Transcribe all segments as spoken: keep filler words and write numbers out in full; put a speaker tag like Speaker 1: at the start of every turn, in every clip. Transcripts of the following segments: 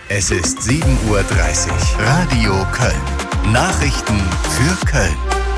Speaker 1: Es ist sieben Uhr dreißig. Radio Köln. Nachrichten für Köln.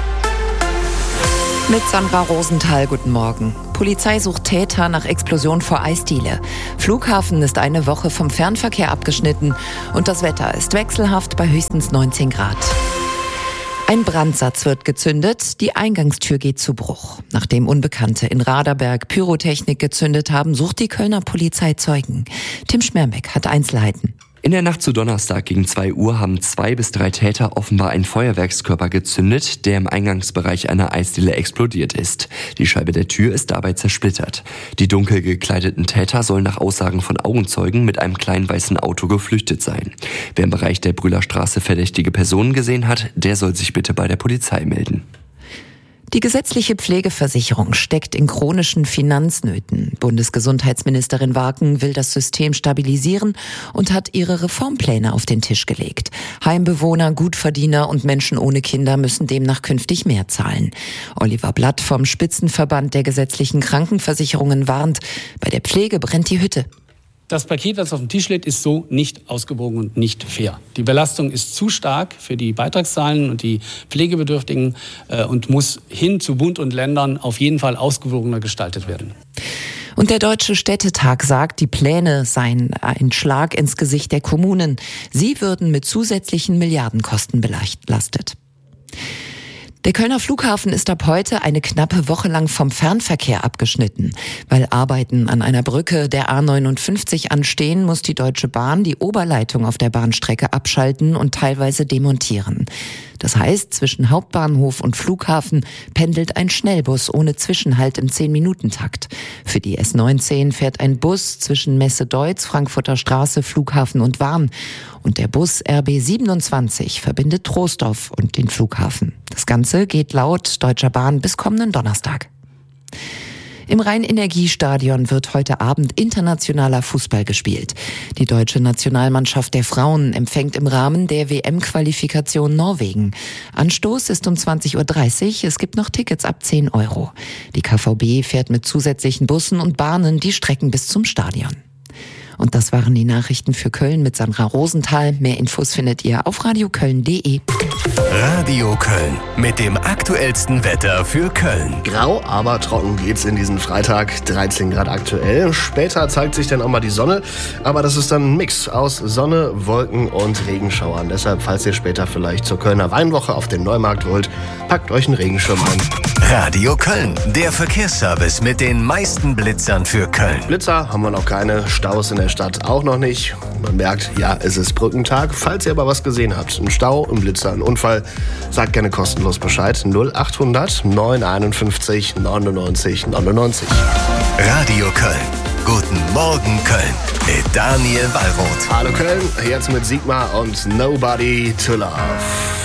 Speaker 2: Mit Sandra Rosenthal, guten Morgen. Polizei sucht Täter nach Explosion vor Eisdiele. Flughafen ist eine Woche vom Fernverkehr abgeschnitten und das Wetter ist wechselhaft bei höchstens neunzehn Grad. Ein Brandsatz wird gezündet, die Eingangstür geht zu Bruch. Nachdem Unbekannte in Raderberg Pyrotechnik gezündet haben, sucht die Kölner Polizei Zeugen. Tim Schmerbeck hat Einzelheiten.
Speaker 3: In der Nacht zu Donnerstag gegen zwei Uhr haben zwei bis drei Täter offenbar einen Feuerwerkskörper gezündet, der im Eingangsbereich einer Eisdiele explodiert ist. Die Scheibe der Tür ist dabei zersplittert. Die dunkel gekleideten Täter sollen nach Aussagen von Augenzeugen mit einem kleinen weißen Auto geflüchtet sein. Wer im Bereich der Brühlerstraße verdächtige Personen gesehen hat, der soll sich bitte bei der Polizei melden.
Speaker 2: Die gesetzliche Pflegeversicherung steckt in chronischen Finanznöten. Bundesgesundheitsministerin Waken will das System stabilisieren und hat ihre Reformpläne auf den Tisch gelegt. Heimbewohner, Gutverdiener und Menschen ohne Kinder müssen demnach künftig mehr zahlen. Oliver Blatt vom Spitzenverband der gesetzlichen Krankenversicherungen warnt, bei der Pflege brennt die Hütte.
Speaker 4: Das Paket, das auf dem Tisch liegt, ist so nicht ausgewogen und nicht fair. Die Belastung ist zu stark für die Beitragszahlen und die Pflegebedürftigen äh, und muss hin zu Bund und Ländern auf jeden Fall ausgewogener gestaltet werden.
Speaker 2: Und der Deutsche Städtetag sagt, die Pläne seien ein Schlag ins Gesicht der Kommunen. Sie würden mit zusätzlichen Milliardenkosten belastet. Der Kölner Flughafen ist ab heute eine knappe Woche lang vom Fernverkehr abgeschnitten. Weil Arbeiten an einer Brücke der A neunundfünfzig anstehen, muss die Deutsche Bahn die Oberleitung auf der Bahnstrecke abschalten und teilweise demontieren. Das heißt, zwischen Hauptbahnhof und Flughafen pendelt ein Schnellbus ohne Zwischenhalt im zehn-Minuten-Takt. Für die S neunzehn fährt ein Bus zwischen Messe-Deutz, Frankfurter Straße, Flughafen und Wahn. Und der Bus R B siebenundzwanzig verbindet Troisdorf und den Flughafen. Das Ganze geht laut Deutscher Bahn bis kommenden Donnerstag. Im Rhein-Energie-Stadion wird heute Abend internationaler Fußball gespielt. Die deutsche Nationalmannschaft der Frauen empfängt im Rahmen der W M-Qualifikation Norwegen. Anstoß ist um zwanzig Uhr dreißig. Es gibt noch Tickets ab zehn Euro. Die K V B fährt mit zusätzlichen Bussen und Bahnen die Strecken bis zum Stadion. Und das waren die Nachrichten für Köln mit Sandra Rosenthal. Mehr Infos findet ihr auf radioköln punkt de.
Speaker 1: Radio Köln mit dem aktuellsten Wetter für Köln.
Speaker 5: Grau, aber trocken geht's in diesen Freitag. dreizehn Grad aktuell. Später zeigt sich dann auch mal die Sonne. Aber das ist dann ein Mix aus Sonne, Wolken und Regenschauern. Deshalb, falls ihr später vielleicht zur Kölner Weinwoche auf den Neumarkt wollt, packt euch einen Regenschirm an.
Speaker 1: Radio Köln, der Verkehrsservice mit den meisten Blitzern für Köln.
Speaker 5: Blitzer haben wir noch keine, Staus in der Stadt auch noch nicht. Man merkt, ja, es ist Brückentag. Falls ihr aber was gesehen habt, ein Stau, ein Blitzer, ein Unfall, sagt gerne kostenlos Bescheid. null achthundert neunhunderteinundfünfzig neunundneunzig neunundneunzig.
Speaker 1: Radio Köln. Guten Morgen Köln mit Daniel Wallroth.
Speaker 5: Hallo Köln, jetzt mit Sigmar und Nobody to Love.